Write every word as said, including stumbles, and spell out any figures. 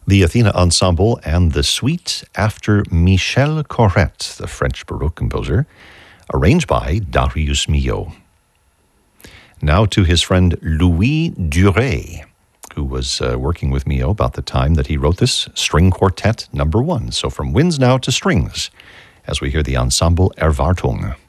the Athena Ensemble and the Suite after Michel Corrette, the French Baroque composer, arranged by Darius Milhaud. Now to his friend Louis Duret, who was uh, working with Milhaud about the time that he wrote this string quartet number one. So from winds now to strings, as we hear the ensemble Erwartung.